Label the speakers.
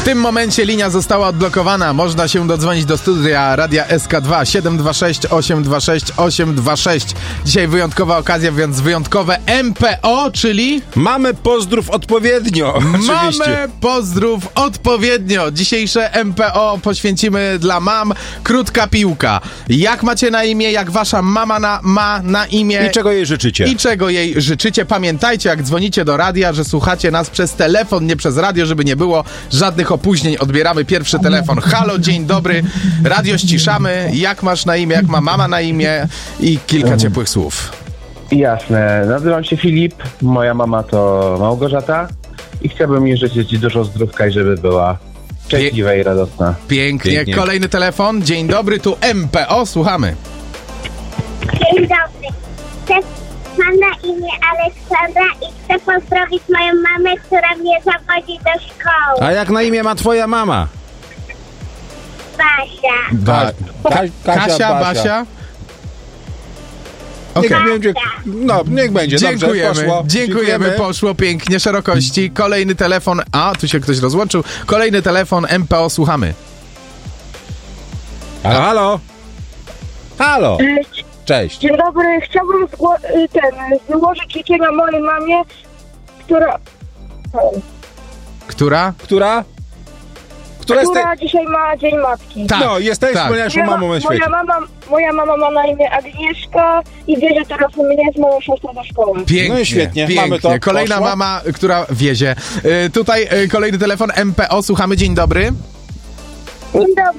Speaker 1: tym momencie linia została odblokowana. Można się dodzwonić do studia Radia SK2 726 826 826. Dzisiaj wyjątkowa okazja, więc wyjątkowe MPO, czyli...
Speaker 2: Mamy pozdrów odpowiednio, oczywiście.
Speaker 1: Mamy pozdrów odpowiednio. Dzisiejsze MPO poświęcimy dla mam. Krótka piłka. Jak macie na imię, jak wasza mama ma na imię...
Speaker 2: I czego jej życzycie?
Speaker 1: I czego jej życzycie. Pamiętajcie, jak dzwonicie do radia, że słuchacie nas przez telefon, nie przez radio, żeby nie było żadnych opóźnień. Odbieramy pierwszy telefon. Halo, dzień dobry. Radio ściszamy. Jak masz na imię, jak ma mama na imię i kilka ciepłych słów.
Speaker 3: Jasne. Nazywam się Filip, moja mama to Małgorzata i chciałbym jej życzyć dużo zdrówka i żeby była szczęśliwa i radosna.
Speaker 1: Pięknie. Kolejny telefon. Dzień dobry, tu MPO. Słuchamy.
Speaker 4: Dzień dobry. Mam na imię Aleksandra i chcę pozdrowić moją mamę, która mnie zawodzi do szkoły.
Speaker 2: A jak na imię ma twoja mama?
Speaker 4: Basia.
Speaker 1: Kasia, Basia.
Speaker 2: Niech
Speaker 1: Okej.
Speaker 2: będzie, niech będzie.
Speaker 1: Dziękujemy.
Speaker 2: Dobrze, poszło.
Speaker 1: Dziękujemy, poszło pięknie, szerokości. Kolejny telefon. A, tu się ktoś rozłączył. Kolejny telefon MPO, słuchamy.
Speaker 2: Halo? Halo? Cześć.
Speaker 5: Dzień dobry, chciałbym złożyć życzenia mojej mamie, która dzisiaj ma Dzień Matki.
Speaker 1: Tak,
Speaker 2: No, jesteś najlepszą mamą na świecie.
Speaker 5: Moja mama ma na imię Agnieszka i wiezie teraz mnie z moją siostrą do szkoły.
Speaker 1: Pięknie,
Speaker 2: No i świetnie,
Speaker 1: pięknie.
Speaker 2: mamy to.
Speaker 1: Kolejna
Speaker 2: Poszło.
Speaker 1: mama, która wiezie. Tutaj kolejny telefon MPO, słuchamy. Dzień dobry.
Speaker 5: Dzień dobry.